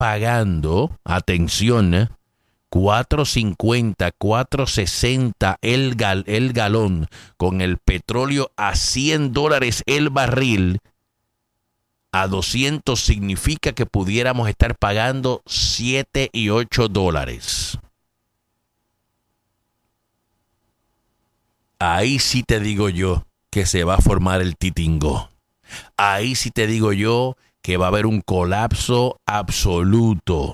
pagando, atención, 4.50, 4.60 el galón, con el petróleo a $100 el barril, a 200 significa que pudiéramos estar pagando $7 y $8. Ahí sí te digo yo que se va a formar el titingó. Ahí sí te digo yo que va a haber un colapso absoluto.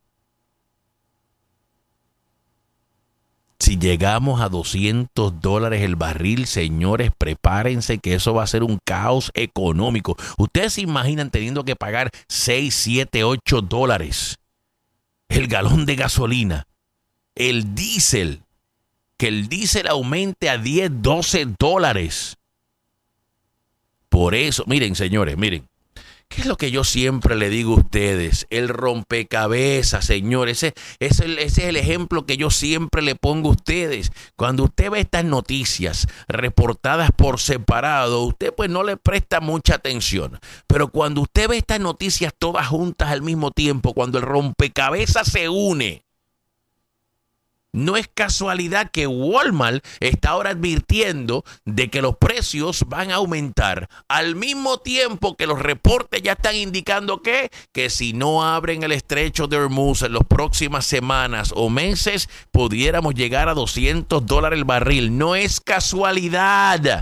Si llegamos a $200 el barril, señores, prepárense que eso va a ser un caos económico. Ustedes se imaginan teniendo que pagar $6, $7, $8 el galón de gasolina. El diésel, que el diésel aumente a $10, $12. Por eso, miren, señores, miren. ¿Qué es lo que yo siempre le digo a ustedes? El rompecabezas, señores. Ese es el ejemplo que yo siempre le pongo a ustedes. Cuando usted ve estas noticias reportadas por separado, usted pues no le presta mucha atención. Pero cuando usted ve estas noticias todas juntas al mismo tiempo, cuando el rompecabezas se une, no es casualidad que Walmart está ahora advirtiendo de que los precios van a aumentar al mismo tiempo que los reportes ya están indicando que si no abren el estrecho de Hormuz en las próximas semanas o meses, pudiéramos llegar a $200 el barril. No es casualidad.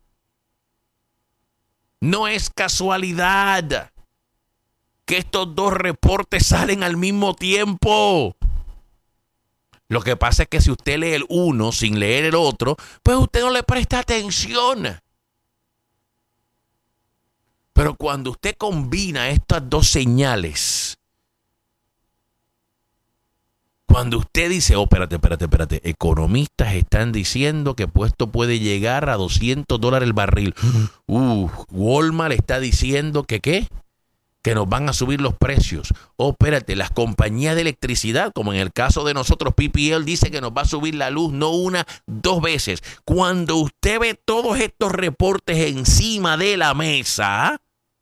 No es casualidad que estos dos reportes salen al mismo tiempo. Lo que pasa es que si usted lee el uno sin leer el otro, pues usted no le presta atención. Pero cuando usted combina estas dos señales, cuando usted dice, espérate, economistas están diciendo que esto puede llegar a $200 el barril. Walmart está diciendo que ¿qué? Que nos van a subir los precios. Espérate, las compañías de electricidad, como en el caso de nosotros, PPL dice que nos va a subir la luz no una, dos veces. Cuando usted ve todos estos reportes encima de la mesa,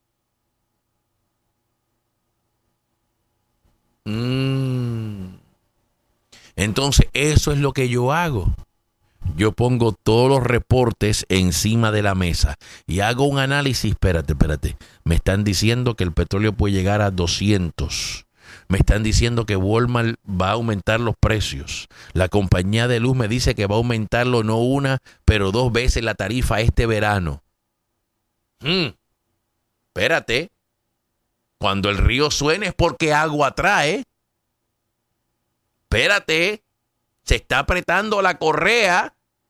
entonces eso es lo que yo hago. Yo pongo todos los reportes encima de la mesa y hago un análisis. Espérate. Me están diciendo que el petróleo puede llegar a 200. Me están diciendo que Walmart va a aumentar los precios. La compañía de luz me dice que va a aumentarlo no una, pero dos veces la tarifa este verano. Espérate. Cuando el río suene es porque agua trae. Espérate. Se está apretando la correa.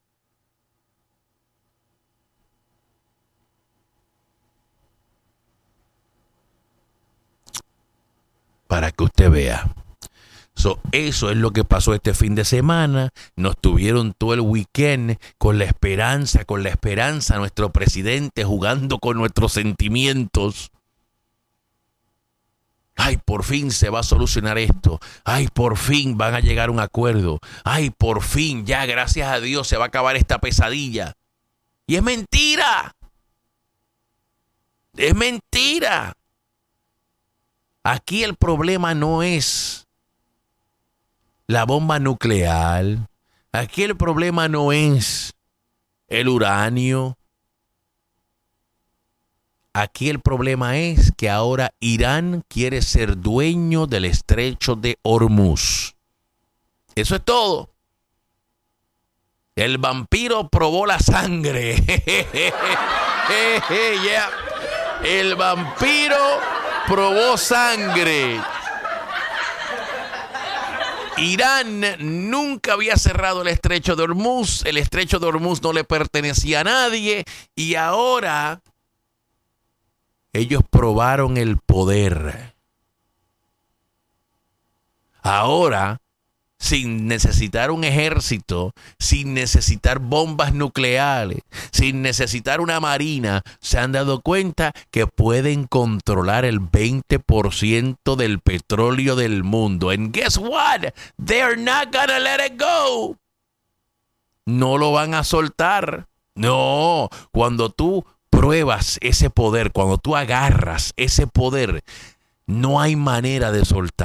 Para que usted vea. Eso es lo que pasó este fin de semana. Nos tuvieron todo el weekend con la esperanza, nuestro presidente jugando con nuestros sentimientos. Ay, por fin se va a solucionar esto. Ay, por fin van a llegar a un acuerdo. Ay, por fin, ya, gracias a Dios, se va a acabar esta pesadilla. Y es mentira. Es mentira. Aquí el problema no es la bomba nuclear. Aquí el problema no es el uranio. Aquí el problema es que ahora Irán quiere ser dueño del estrecho de Hormuz. Eso es todo. El vampiro probó la sangre. Yeah. El vampiro probó sangre. Irán nunca había cerrado el estrecho de Hormuz. El estrecho de Hormuz no le pertenecía a nadie. Y ahora ellos probaron el poder. Ahora, sin necesitar un ejército, sin necesitar bombas nucleares, sin necesitar una marina, se han dado cuenta que pueden controlar el 20% del petróleo del mundo. And guess what? They're not gonna let it go. No lo van a soltar. No, cuando tú pruebas ese poder, cuando tú agarras ese poder, No hay manera de soltar.